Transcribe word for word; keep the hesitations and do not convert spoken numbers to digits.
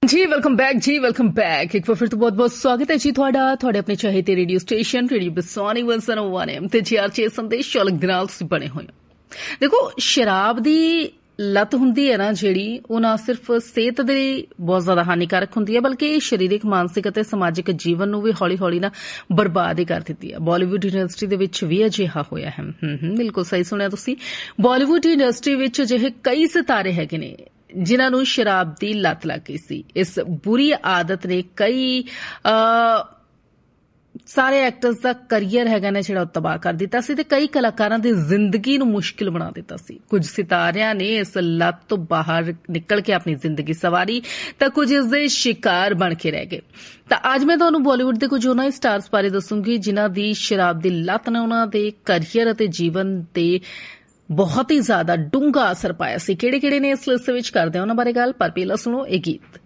जी welcome back जी welcome back एक बार फिर तो बहुत बहुत स्वागत है जी ਤੁਹਾਡਾ ਤੁਹਾਡੇ ਆਪਣੇ ਚਾਹੀਦੇ radio station radio ਬਸਵਾਨੀ one oh one M ਤੇ ਜੀ ਆਰ ਛੇ ਸੰਦੇਸ਼ ਚੌਲਕ ਦੇ ਨਾਲ ਤੁਸੀਂ ਬਣੇ ਹੋਏ ਹੋ। ਦੇਖੋ ਸ਼ਰਾਬ ਦੀ ਲੱਤ ਹੁੰਦੀ ਹੈ ਨਾ ਜਿਹੜੀ ਉਹ ਨਾ ਸਿਰਫ ਸਿਹਤ ਦੇ ਲਈ ਬਹੁਤ ਜ਼ਿਆਦਾ ਹਾਨੀਕਾਰਕ ਹੁੰਦੀ ਹੈ ਬਲਕਿ ਸਰੀਰਕ ਮਾਨਸਿਕ ਅਤੇ ਸਮਾਜਿਕ ਜੀਵਨ ਨੂੰ ਵੀ ਹੌਲੀ ਹੌਲੀ ਨਾ ਬਰਬਾਦ ਹੀ ਕਰ ਦਿੰਦੀ ਹੈ। ਬਾਲੀਵੁੱਡ ਇੰਡਸਟਰੀ ਦੇ ਵਿੱਚ ਵੀ ਅਜਿਹਾ ਹੋਇਆ ਹੈ। ਹੂੰ ਹੂੰ ਬਿਲਕੁਲ ਸਹੀ ਸੁਣਿਆ ਤੁਸੀਂ। ਬਾਲੀਵੁੱਡ ਇੰਡਸਟਰੀ ਵਿੱਚ ਅਜਿਹੇ ਕਈ ਸਿਤਾਰੇ ਹੈਗੇ ਨੇ ਜਿਨ੍ਹਾਂ ਨੂੰ ਸ਼ਰਾਬ ਦੀ ਲੱਤ ਲੱਗ ਗਈ ਸੀ। ਇਸ ਬੁਰੀ ਆਦਤ ਨੇ ਕਈ ਸਾਰੇ ਐਕਟਰਸ ਦਾ ਕਰੀਅਰ ਹੈਗਾ ਨੇ ਜਿਹੜਾ ਉਹ ਤਬਾਹ ਕਰ ਦਿੱਤਾ ਸੀ ਤੇ ਕਈ ਕਲਾਕਾਰਾਂ ਦੀ ਜ਼ਿੰਦਗੀ ਨੂੰ ਮੁਸ਼ਕਿਲ ਬਣਾ ਦਿੱਤਾ ਸੀ। ਕੁਝ ਸਿਤਾਰਿਆਂ ਨੇ ਇਸ ਲੱਤ ਤੋਂ ਬਾਹਰ ਨਿਕਲ ਕੇ ਆਪਣੀ ਜ਼ਿੰਦਗੀ ਸਵਾਰੀ ਤਾਂ ਕੁਝ ਇਸ ਦੇ ਸ਼ਿਕਾਰ ਬਣ ਕੇ ਰਹਿ ਗਏ। ਤਾਂ ਅੱਜ ਮੈਂ ਤੁਹਾਨੂੰ ਬਾਲੀਵੁੱਡ ਦੇ ਕੁਝ ਉਹਨਾਂ ਸਟਾਰਸ ਬਾਰੇ ਦੱਸੂੰਗੀ ਜਿਨ੍ਹਾਂ ਦੀ ਸ਼ਰਾਬ ਦੀ ਲੱਤ ਨੇ ਉਹਨਾਂ ਦੇ ਕਰੀਅਰ ਅਤੇ ਜੀਵਨ ਤੇ ਬਹੁਤ ਹੀ ਜ਼ਿਆਦਾ ਡੂੰਘਾ ਅਸਰ ਪਾਇਆ ਸੀ। ਕਿਹੜੇ ਕਿਹੜੇ ਨੇ ਇਸ ਲਿਸਟ ਵਿੱਚ ਕਰਦੇ ਆ ਉਹਨਾਂ ਬਾਰੇ ਗੱਲ, ਪਰ ਪਹਿਲਾਂ ਸੁਣੋ ਇਹ ਗੀਤ।